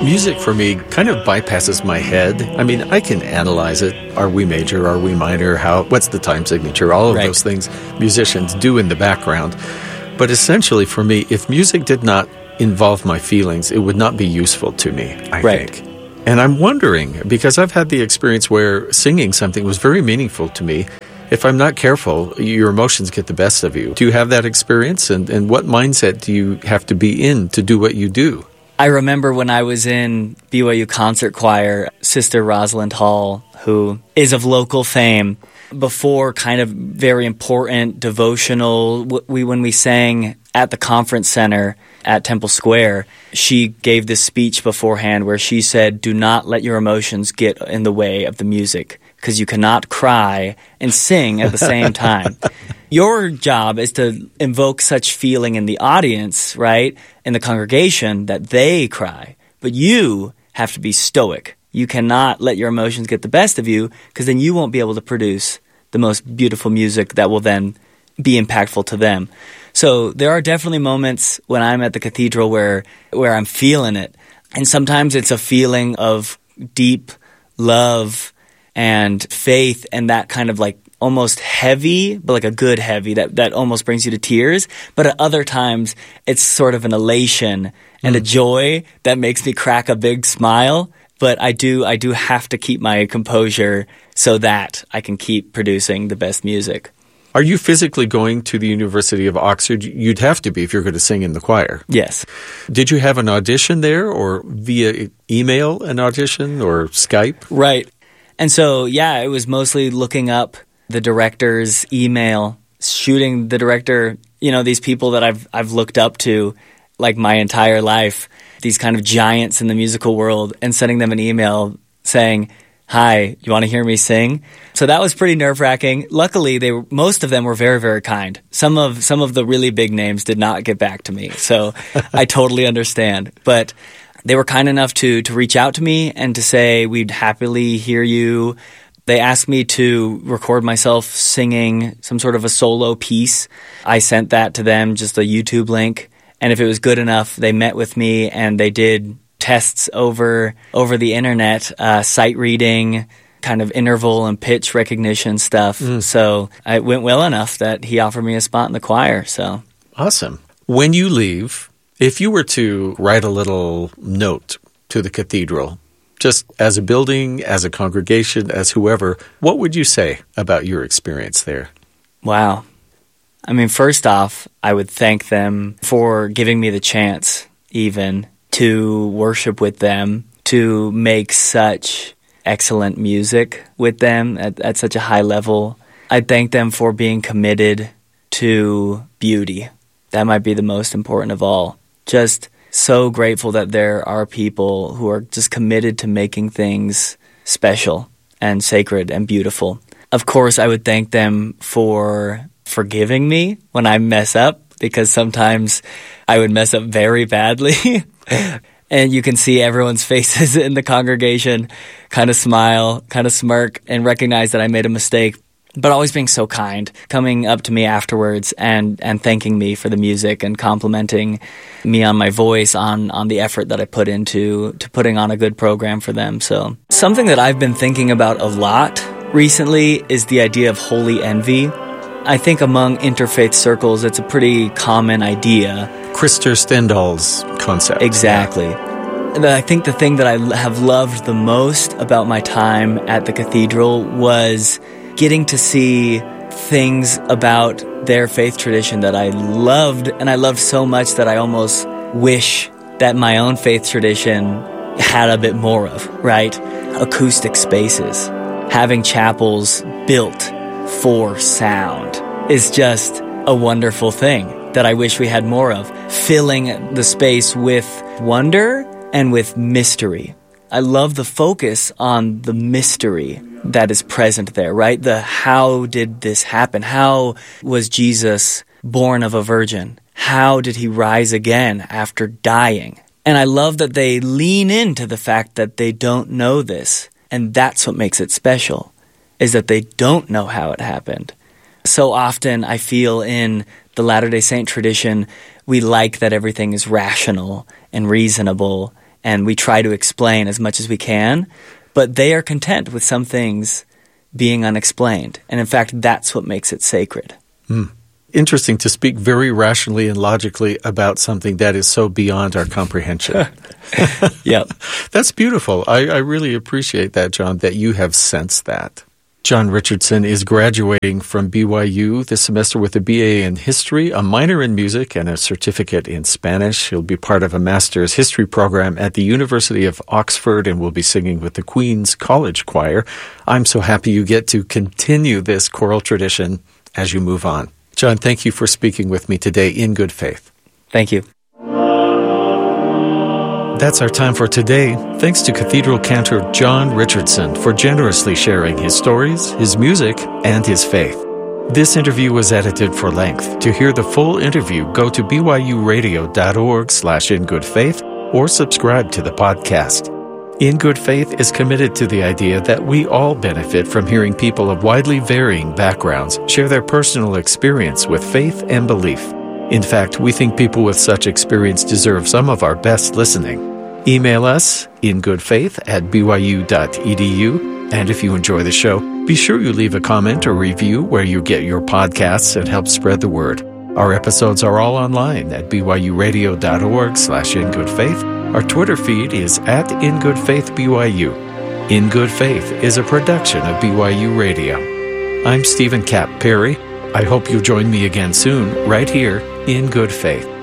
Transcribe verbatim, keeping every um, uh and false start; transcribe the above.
Music for me kind of bypasses my head. I mean, I can analyze it. Are we major? Are we minor? How? What's the time signature? All of Right. those things musicians do in the background. But essentially for me, if music did not involve my feelings, it would not be useful to me, I Right. think. And I'm wondering, because I've had the experience where singing something was very meaningful to me, if I'm not careful, your emotions get the best of you. Do you have that experience? And, and what mindset do you have to be in to do what you do? I remember when I was in B Y U concert choir, Sister Rosalind Hall, who is of local fame, before kind of very important devotional, we when we sang at the conference center at Temple Square, she gave this speech beforehand where she said, "Do not let your emotions get in the way of the music, because you cannot cry and sing at the same time." Your job is to invoke such feeling in the audience, right, in the congregation, that they cry. But you have to be stoic. You cannot let your emotions get the best of you, because then you won't be able to produce the most beautiful music that will then be impactful to them. So there are definitely moments when I'm at the cathedral where where I'm feeling it. And sometimes it's a feeling of deep love and faith and that kind of like almost heavy, but like a good heavy that, that almost brings you to tears. But at other times, it's sort of an elation and mm. a joy that makes me crack a big smile. But I do I do have to keep my composure so that I can keep producing the best music. Are you physically going to the University of Oxford? You'd have to be if you're going to sing in the choir. Yes. Did you have an audition there, or via email an audition, or Skype? Right. And so, yeah, it was mostly looking up the director's email, shooting the director, you know, these people that I've I've looked up to like my entire life, these kind of giants in the musical world, and sending them an email saying, "Hi, you want to hear me sing?" So that was pretty nerve-wracking. Luckily, they were, most of them were very, very kind. Some of some of the really big names did not get back to me, so I totally understand. But they were kind enough to to reach out to me and to say, "We'd happily hear you." They asked me to record myself singing some sort of a solo piece. I sent that to them, just a YouTube link, and if it was good enough, they met with me and they did tests over over the internet, uh, sight reading, kind of interval and pitch recognition stuff. Mm. So it went well enough that he offered me a spot in the choir. So awesome. When you leave, if you were to write a little note to the cathedral, just as a building, as a congregation, as whoever, what would you say about your experience there? Wow. I mean, first off, I would thank them for giving me the chance even to worship with them, to make such excellent music with them at, at such a high level. I thank them for being committed to beauty. That might be the most important of all. Just so grateful that there are people who are just committed to making things special and sacred and beautiful. Of course, I would thank them for forgiving me when I mess up, because sometimes I would mess up very badly. And you can see everyone's faces in the congregation kind of smile, kind of smirk, and recognize that I made a mistake. But always being so kind, coming up to me afterwards and, and thanking me for the music and complimenting me on my voice, on, on the effort that I put into to putting on a good program for them. So something that I've been thinking about a lot recently is the idea of holy envy. I think among interfaith circles, it's a pretty common idea. Krister Stendahl's concept. Exactly. And I think the thing that I have loved the most about my time at the cathedral was getting to see things about their faith tradition that I loved, and I loved so much that I almost wish that my own faith tradition had a bit more of, right? Acoustic spaces. Having chapels built for sound is just a wonderful thing that I wish we had more of. Filling the space with wonder and with mystery. I love the focus on the mystery that is present there, right? The how did this happen? How was Jesus born of a virgin? How did he rise again after dying? And I love that they lean into the fact that they don't know this. And that's what makes it special, is that they don't know how it happened. So often I feel in the Latter-day Saint tradition, we like that everything is rational and reasonable and we try to explain as much as we can, but they are content with some things being unexplained. And in fact, that's what makes it sacred. Mm. Interesting to speak very rationally and logically about something that is so beyond our comprehension. Yep. That's beautiful. I, I really appreciate that, John, that you have sensed that. John Richardson is graduating from B Y U this semester with a B A in history, a minor in music, and a certificate in Spanish. He'll be part of a master's history program at the University of Oxford and will be singing with the Queen's College Choir. I'm so happy you get to continue this choral tradition as you move on. John, thank you for speaking with me today in good faith. Thank you. That's our time for today. Thanks to Cathedral Cantor John Richardson for generously sharing his stories, his music, and his faith. This interview was edited for length. To hear the full interview, go to byuradio.org slash in good faith or subscribe to the podcast. In Good Faith is committed to the idea that we all benefit from hearing people of widely varying backgrounds share their personal experience with faith and belief. In fact, we think people with such experience deserve some of our best listening. Email us ingoodfaith at b y u dot e d u, and if you enjoy the show, be sure you leave a comment or review where you get your podcasts and help spread the word. Our episodes are all online at byuradio.org slash ingoodfaith. Our Twitter feed is at ingoodfaithbyu. In Good Faith is a production of B Y U Radio. I'm Stephen Cap Perry. I hope you'll join me again soon, right here in Good Faith.